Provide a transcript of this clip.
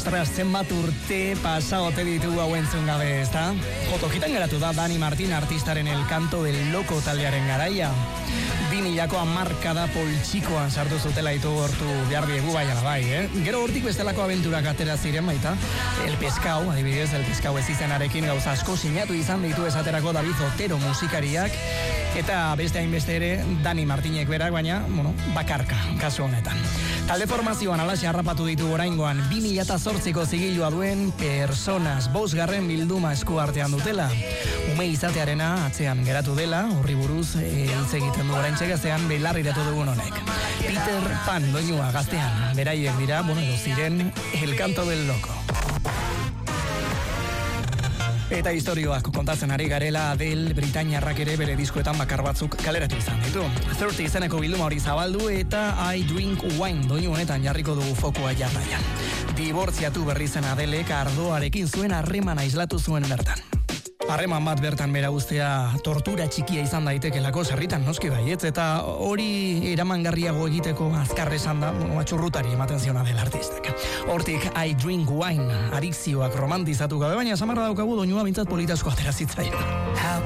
Zenbat urte pasagote ditugu hau entzun gabe, ezta? Jotokitan geratu da Dani Martin artistaren El Canto del Loco taldearen garaia. 2000ko hamarkada poltsikoan sartu zutela itugortu behar diegu bai ala bai, Gero hortik bestelako abenturak atera ziren baita. El Pescau, adibidez, El Pescau ez izenarekin gauza asko sinatu izan ditu esaterako David Otero musikariak. Eta beste hainbeste ere Dani Martinek berak, baina, bakarka, kasu honetan. Talde formazioan alaxe harrapatu ditu oraingoan 2008ko zigilua duen Personas 5. bilduma esku artean dutela. Ume izatearena atzean geratu dela, horri buruz hitz egiten du oraintxe gazean belarriratu dugun honek. Peter Pan doinua gaztean, beraiek dira, edo ziren El Canto del Loco. Eta historioak kontatzen ari garela Adele Britainiarrak ere bere diskoetan bakar batzuk kaleratu izan ditu. 30 izeneko bilduma hori zabaldu eta I Drink Wine doinu honetan jarriko dugu fokua jarraian. Dibortziatu berri zen Adelek ardoarekin zuen harremana islatu zuen bertan. Harreman bat bertan bera guztia tortura txikia izan daitekelako sarritan noski baietz, eta hori eramangarriago egiteko azkar esan da, txurrutari ematen ziona del artistak. Hortik I Drink Wine, adikzioak romantizatu gabe, baina samarra daukagu doinua bintzat politasko atera zitzaien.